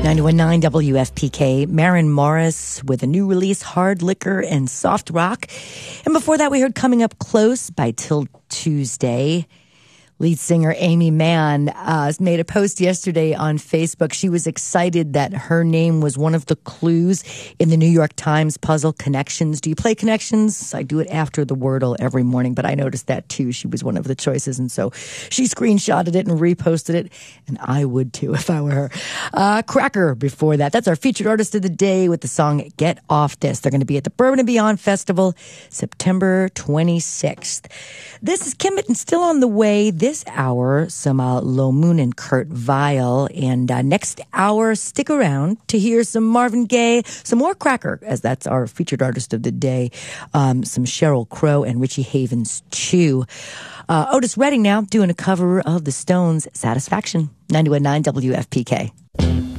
91.9 WFPK, Maren Morris with a new release, Hard Liquor and Soft Rock. And before that, we heard Coming Up Close by Till Tuesday. Lead singer Amy Mann made a post yesterday on Facebook. She was excited that her name was one of the clues in the New York Times puzzle Connections. Do you play Connections? I do it after the Wordle every morning, but I noticed that too. She was one of the choices, and so she screenshotted it and reposted it, and I would too if I were her. Cracker before that. That's our featured artist of the day with the song Get Off This. They're going to be at the Bourbon and Beyond Festival September 26th. This is Kim Mitten, still on the way. This hour, some Low Moon and Kurt Vile. And next hour, stick around to hear some Marvin Gaye, some more Cracker, as that's our featured artist of the day, some Sheryl Crow and Richie Havens too. Otis Redding now doing a cover of the Stones' Satisfaction. 91.9 WFPK.